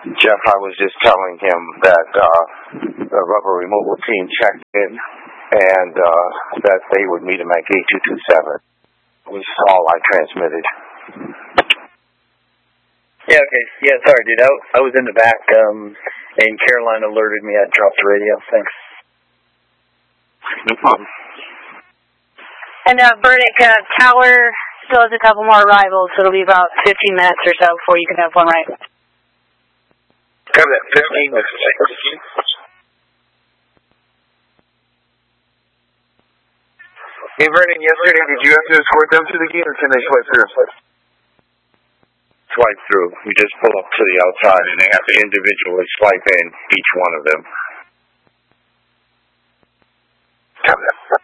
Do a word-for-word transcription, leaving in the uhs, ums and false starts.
Jeff, I was just telling him that uh, the rubber removal team checked in and uh, that they would meet him at gate two two seven. Was all I transmitted. Yeah, okay. Yeah, sorry, dude. I, I was in the back, um, and Caroline alerted me I dropped the radio. Thanks. No problem. And uh, Burdick, uh, Tower still has a couple more arrivals, so it'll be about fifteen minutes or so before you can have one right. Cover that, fifteen minutes. Hey, Vernon, yesterday, did you have to escort them to the gate, or can they swipe through? Swipe through. You just pull up to the outside, and they have to individually swipe in, each one of them. Copy that.